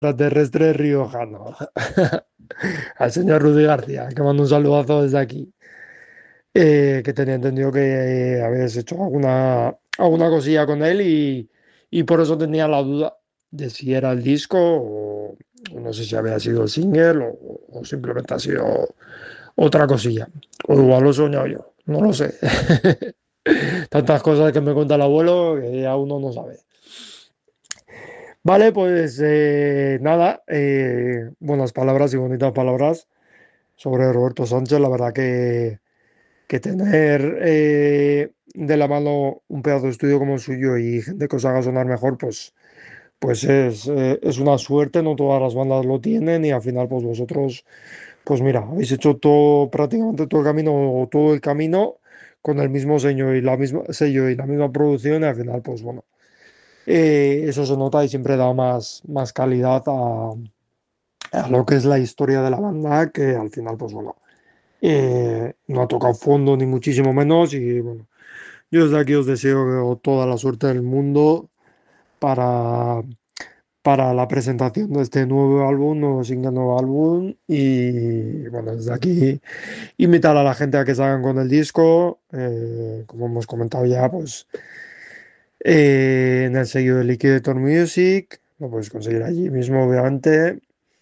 extraterrestre riojano. Al señor Rudy García, que mando un saludazo desde aquí. Que tenía entendido que habías hecho alguna cosilla con él y por eso tenía la duda de si era el disco o no sé si había sido el single o simplemente ha sido otra cosilla. O igual lo he soñado yo, no lo sé. Tantas cosas que me cuenta el abuelo que ya uno no sabe. Vale, pues nada, buenas palabras y bonitas palabras sobre Roberto Sánchez. La verdad que tener de la mano un pedazo de estudio como el suyo y gente que os haga sonar mejor, pues es una suerte, no todas las bandas lo tienen y al final pues vosotros, pues mira, habéis hecho todo, prácticamente todo el camino, o todo el camino con el mismo sello y la misma producción y al final pues bueno, eso se nota y siempre da más calidad a lo que es la historia de la banda, que al final pues bueno, no ha tocado fondo ni muchísimo menos y bueno, yo desde aquí os deseo toda la suerte del mundo para, para la presentación de este nuevo álbum, nuevo single, nuevo álbum y bueno, desde aquí invitar a la gente a que salgan con el disco, como hemos comentado ya, pues en el sello de Liquidator Music, lo podéis conseguir allí mismo obviamente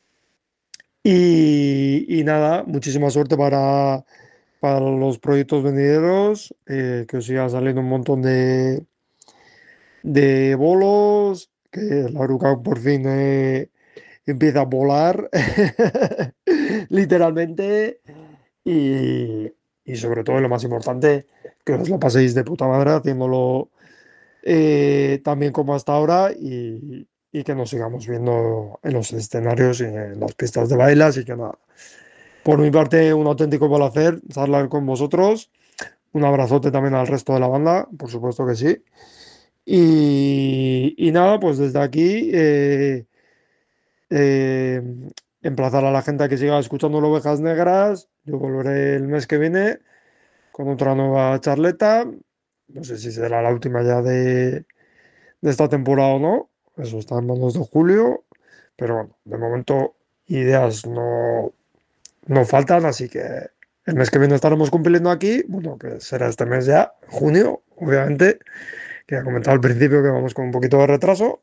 y nada, muchísima suerte para los proyectos venideros, que os siga saliendo un montón de bolos, que la oruga por fin empieza a volar, literalmente, y, y sobre todo, lo más importante, que os lo paséis de puta madre haciéndolo también como hasta ahora y que nos sigamos viendo en los escenarios y en las pistas de baile, así que nada. Por mi parte, un auténtico placer charlar con vosotros. Un abrazote también al resto de la banda, por supuesto que sí. Y nada, pues desde aquí eh, emplazar a la gente a que siga escuchando Ovejas Negras. Yo volveré el mes que viene con otra nueva charleta. No sé si será la última ya de esta temporada o no. Eso está en manos de Julio. Pero bueno, de momento ideas no faltan, así que el mes que viene estaremos cumpliendo aquí. Bueno, que será este mes ya, junio, obviamente, que he comentado al principio que vamos con un poquito de retraso.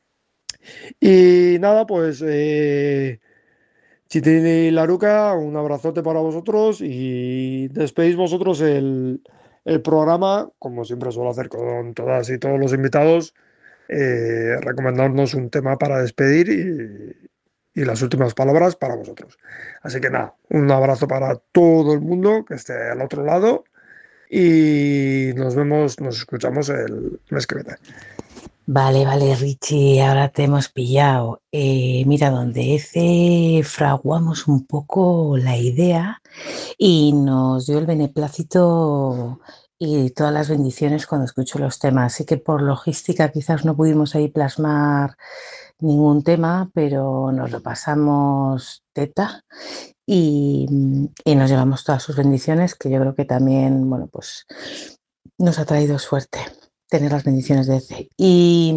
Y nada, pues Chitin y Laruca, un abrazote para vosotros y despedís vosotros el programa, como siempre suelo hacer con todas y todos los invitados, recomendarnos un tema para despedir y las últimas palabras para vosotros. Así que nada, un abrazo para todo el mundo que esté al otro lado y nos vemos, nos escuchamos el mes que viene. Vale, vale, Richie, ahora te hemos pillado. Mira, donde ese fraguamos un poco la idea y nos dio el beneplácito y todas las bendiciones cuando escucho los temas. Así que por logística quizás no pudimos ahí plasmar ningún tema, pero nos lo pasamos teta y nos llevamos todas sus bendiciones, que yo creo que también, bueno, pues nos ha traído suerte tener las bendiciones de ese. Y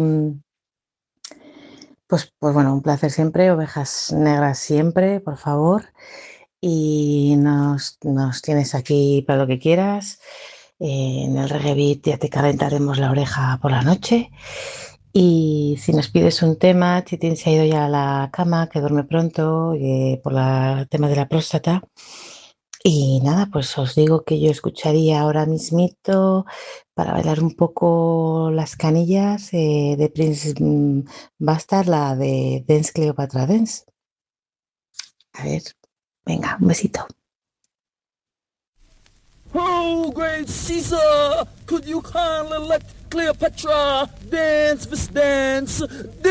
pues bueno, un placer siempre, ovejas negras siempre, por favor. Y nos tienes aquí para lo que quieras. En el reggae beat ya te calentaremos la oreja por la noche. Y si nos pides un tema, Chitín se ha ido ya a la cama, que duerme pronto, por el tema de la próstata. Y nada, pues os digo que yo escucharía ahora mismito para bailar un poco las canillas de Prince Bastard, la de Dance Cleopatra Dance. A ver, venga, un besito. Oh, great Caesar, could you kindly let Cleopatra dance this dance?